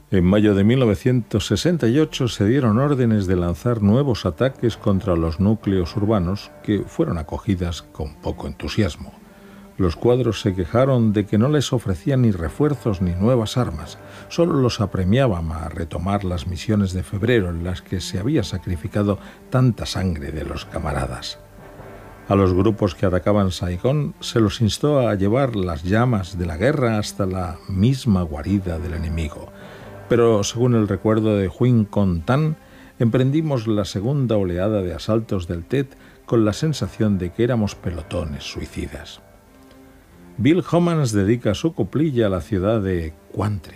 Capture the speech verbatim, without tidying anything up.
En mayo de mil novecientos sesenta y ocho se dieron órdenes de lanzar nuevos ataques contra los núcleos urbanos que fueron acogidas con poco entusiasmo. Los cuadros se quejaron de que no les ofrecían ni refuerzos ni nuevas armas, solo los apremiaban a retomar las misiones de febrero en las que se había sacrificado tanta sangre de los camaradas. A los grupos que atacaban Saigón se los instó a llevar las llamas de la guerra hasta la misma guarida del enemigo. Pero, según el recuerdo de Huyn Con Tan, emprendimos la segunda oleada de asaltos del Tet con la sensación de que éramos pelotones suicidas. Bill Homans dedica su coplilla a la ciudad de Quantre.